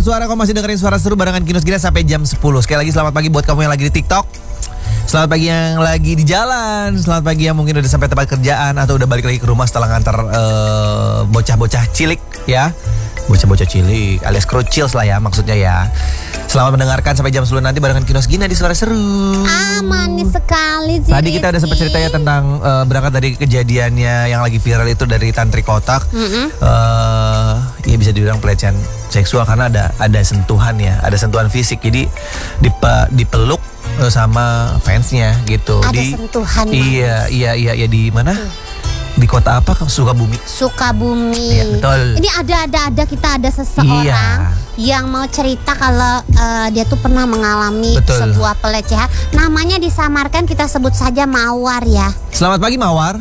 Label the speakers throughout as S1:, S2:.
S1: Sobat Suara, kamu masih dengerin Suara Seru barengan Kinus Gina sampai jam 10. Sekali lagi selamat pagi buat kamu yang lagi di TikTok. Selamat pagi yang lagi di jalan. Selamat pagi yang mungkin udah sampai tempat kerjaan atau udah balik lagi ke rumah setelah ngantar bocah-bocah cilik ya. Bocah-bocah cilik alias krucils lah ya maksudnya ya. Selamat mendengarkan sampai jam 10 nanti barengan Kinus Gina di Suara Seru.
S2: Manis sekali sih.
S1: Tadi kita udah sempat cerita ya tentang berangkat dari kejadiannya yang lagi viral itu dari Tantri Kotak. Ya bisa dibilang pelecehan seksual karena ada sentuhan ya, ada sentuhan fisik. Jadi dipeluk sama fansnya gitu.
S2: Ada sentuhan.
S1: Iya di mana? Di kota apa? Sukabumi.
S2: Iya,
S1: betul.
S2: Ini ada kita ada seseorang yang mau cerita kalau dia tuh pernah mengalami sebuah pelecehan. Namanya disamarkan, kita sebut saja Mawar ya.
S1: Selamat pagi Mawar.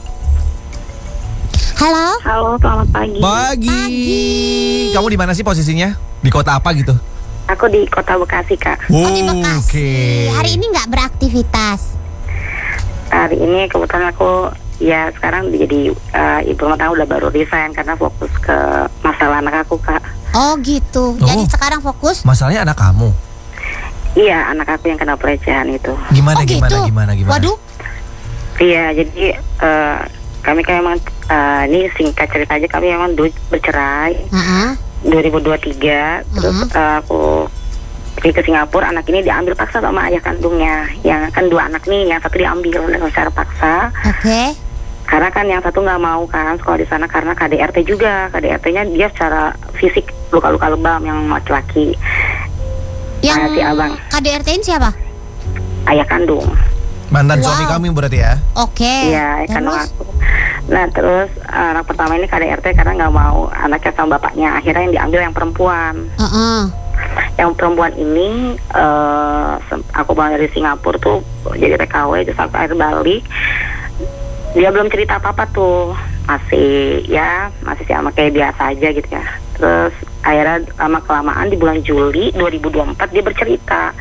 S2: Halo,
S3: selamat pagi.
S1: Pagi. Kamu di mana sih posisinya? Di kota apa gitu?
S3: Aku di Kota Bekasi, Kak.
S2: Oh, di Bekasi. Hari ini nggak beraktivitas?
S3: Hari ini kebetulan aku ya sekarang jadi ibu rumah tangga, udah baru resign karena fokus ke masalah anak aku, Kak.
S2: Oh gitu. Jadi sekarang fokus?
S1: Masalahnya anak kamu?
S3: Iya, anak aku yang kena pelecehan itu.
S1: Gimana?
S2: Waduh.
S3: Iya, jadi kami kan emang ini singkat cerita aja, kami emang bercerai 2023. Terus aku pergi ke Singapura. Anak ini diambil paksa sama ayah kandungnya. Yang kan 2 anak nih, yang satu diambil secara paksa.
S2: Oke.
S3: Karena kan yang satu nggak mau kan sekolah di sana karena KDRT juga. KDRT-nya dia secara fisik luka-luka lebam yang laki-laki.
S2: Yang
S3: si abang
S2: KDRT-in siapa?
S3: Ayah kandung.
S1: Mantan suami kamu berarti ya?
S3: Oke. Iya, kan aku. Nah terus anak pertama ini KDRT karena nggak mau anaknya sama bapaknya. Akhirnya yang diambil yang perempuan. Yang perempuan ini aku bawa dari Singapura tuh jadi TKW, terus aku akhir balik. Dia belum cerita apa-apa tuh, masih sama kayak biasa aja gitu ya. Terus akhirnya lama-kelamaan di bulan Juli 2024 dia bercerita.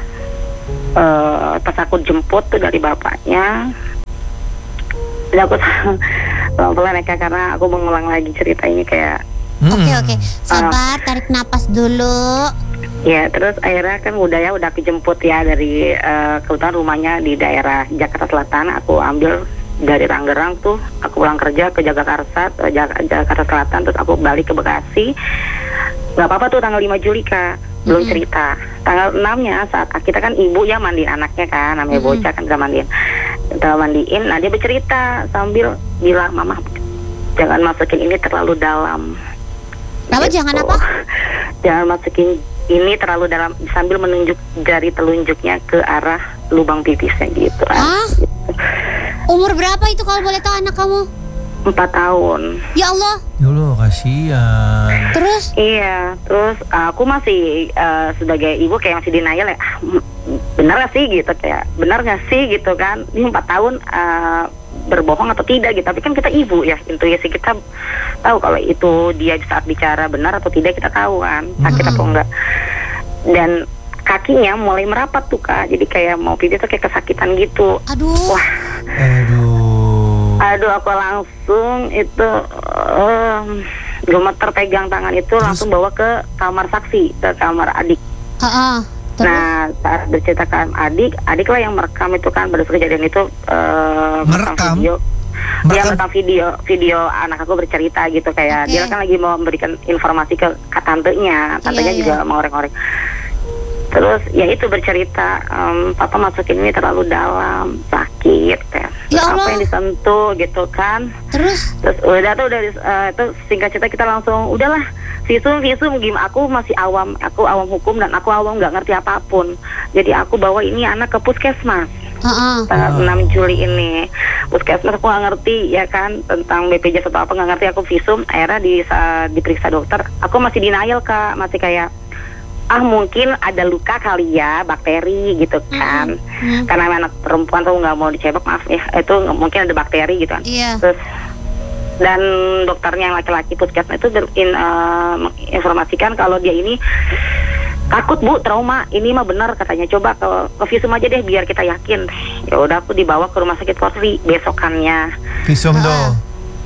S3: Pas aku jemput tuh dari bapaknya, dan aku pelan-pelan ya karena aku mengulang lagi cerita ini kayak.
S2: Oke. Sabar, tarik napas dulu.
S3: Ya, terus akhirnya kan udah aku jemput ya dari kebetulan rumahnya di daerah Jakarta Selatan. Aku ambil dari Tangerang tuh, aku pulang kerja ke Jakarta Selatan, terus aku balik ke Bekasi. Gak apa-apa tuh tanggal 5 Juli, Kak. Belum cerita. Tanggal 6-nya saat kita kan ibu ya mandiin anaknya kan, namanya bocah kan kita mandiin. Nah dia bercerita sambil bilang, "Mama, jangan masukin ini terlalu dalam."
S2: Kenapa gitu. Jangan apa?
S3: Jangan masukin ini terlalu dalam, sambil menunjuk jari telunjuknya ke arah lubang pipisnya gitu. Gitu.
S2: Umur berapa itu kalau boleh tahu anak kamu?
S3: 4 tahun.
S2: Ya Allah.
S1: Dulu kasihan.
S2: Terus?
S3: Iya, terus aku masih sebagai ibu kayak masih denial ya. Benar gak sih gitu, kayak benar gak sih gitu kan? Ini 4 tahun berbohong atau tidak gitu. Tapi kan kita ibu ya, intuisi kita tahu kalau itu dia saat bicara benar atau tidak, kita tahu kan sakit atau enggak. Dan kakinya mulai merapat tuh, Kak. Jadi kayak mau pipis tuh kayak kesakitan gitu.
S2: Aduh.
S3: Aduh, aku langsung itu gemeter pegang tangan itu. Terus? Langsung bawa ke kamar saksi, ke kamar adik. Nah, saat berceritakan adik lah yang merekam itu kan pada kejadian itu.
S1: Merekam
S3: video. Dia merekam video anak aku bercerita gitu kayak dia kan lagi mau memberikan informasi ke tantenya juga mau ngorek-ngorek. Terus ya itu bercerita, papa masukin ini terlalu dalam, sakit ya. Apa yang disentuh gitu kan. Terus udah itu singkat cerita kita langsung udahlah visum gimana, aku masih awam hukum dan aku awam nggak ngerti apapun. Jadi aku bawa ini anak ke puskesmas. 6 Juli ini puskesmas, aku nggak ngerti ya kan tentang BPJS atau apa, nggak ngerti, aku visum. Akhirnya diperiksa dokter, aku masih denial, Kak, masih kayak mungkin ada luka kali ya, bakteri gitu kan. Karena anak perempuan tuh nggak mau dicebok, maaf ya, itu mungkin ada bakteri gitu kan. Terus dan dokternya yang laki-laki puskesmas itu menginformasikan kalau dia ini takut, Bu, trauma. Ini mah benar katanya, coba ke visum aja deh biar kita yakin. Ya udah, aku dibawa ke rumah sakit Polri besokannya.
S1: Visum tuh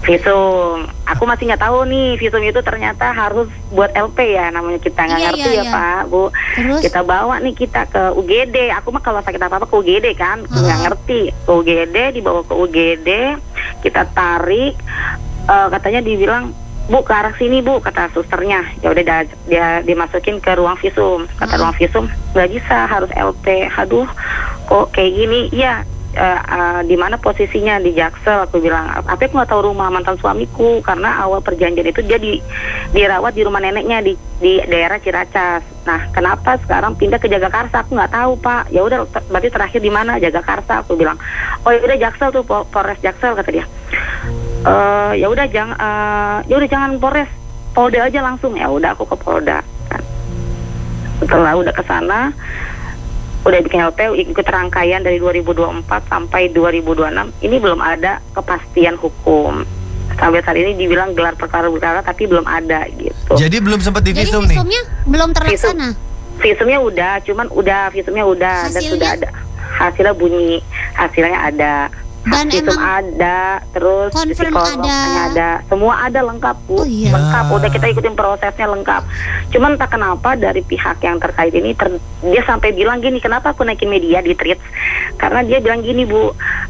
S3: Visum. Aku masih nggak tahu nih visum itu ternyata harus buat LP ya, namanya kita nggak ngerti ya Pak Bu.
S2: Terus?
S3: Kita bawa nih kita ke UGD. Aku mah kalau sakit apa ke UGD kan, nggak ngerti. Ke UGD, dibawa ke UGD, kita tarik. Katanya dibilang, Bu ke arah sini Bu, kata susternya. Ya udah dia dimasukin ke ruang visum. Kata ruang visum nggak bisa, harus LP. Aduh, kok kayak gini? Iya. Di mana posisinya di Jaksel, aku bilang. Aku nggak tahu rumah mantan suamiku karena awal perjanjian itu dia dirawat di rumah neneknya di daerah Ciracas. Nah, kenapa sekarang pindah ke Jagakarsa? Aku nggak tahu Pak. Ya udah, berarti terakhir di mana? Jagakarsa. Aku bilang. Oh ya udah Jaksel tuh, Polres Jaksel, kata dia. Ya udah jangan Polres, Polda aja langsung. Ya udah aku ke Polda. Kan. Setelah udah ke sana, udah bikin LP, ikut rangkaian dari 2024 sampai 2026. Ini belum ada kepastian hukum. Sampai saat ini dibilang gelar perkara tapi belum ada gitu.
S1: Jadi belum sempat divisum nih.
S2: Jadi visumnya belum terlaksana.
S3: Visumnya udah, visumnya udah dan sudah ada. Hasilnya bunyi, hasilnya ada.
S2: Dan
S3: Visum
S2: emang
S3: ada, terus
S2: confirm
S3: ada, semua ada lengkap Bu.
S2: Oh, iya.
S3: Lengkap, udah kita ikutin prosesnya lengkap. Cuman tak kenapa dari pihak yang terkait ini dia sampai bilang gini, kenapa aku naikin media di tweet? Karena dia bilang gini Bu,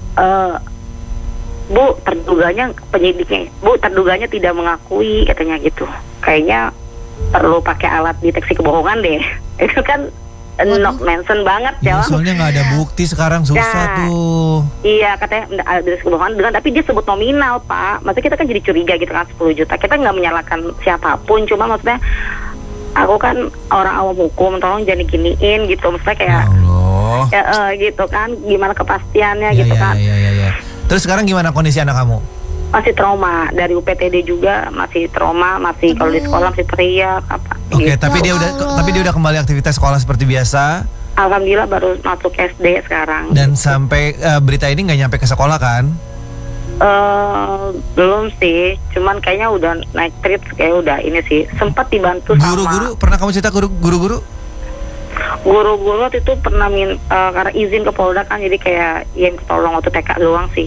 S3: Bu terduganya tidak mengakui, katanya gitu. Kayaknya perlu pakai alat deteksi kebohongan deh. Itu kan not mention banget ya.
S1: Soalnya nggak ada bukti sekarang, susah tuh.
S3: Iya, katanya ada kebohongan dengan, tapi dia sebut nominal Pak. Maksudnya kita kan jadi curiga gitu kan, 10 juta. Kita nggak menyalahkan siapapun, cuma maksudnya aku kan orang awam hukum, tolong jangan diginiin gitu. Maksudnya kayak gitu kan, gimana kepastiannya gitu kan.
S1: Iya. Terus sekarang gimana kondisi anak kamu?
S3: Masih trauma, dari UPTD juga masih trauma, masih kalau di sekolah masih teriak apa.
S1: Oke,
S3: gitu.
S1: tapi dia udah kembali aktivitas sekolah seperti biasa.
S3: Alhamdulillah baru masuk SD sekarang.
S1: Dan sampai berita ini nggak nyampe ke sekolah kan?
S3: Belum sih, cuman kayaknya udah naik trip, kayak udah ini sih. Sempat dibantu
S1: guru-guru, pernah kamu cerita guru-guru?
S3: Guru-guru waktu itu pernah karena izin ke Polda kan, jadi kayak yang tolong waktu TK doang sih.